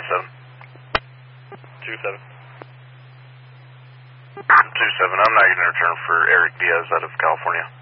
27. 27, I'm not getting a return for Eric Diaz out of California.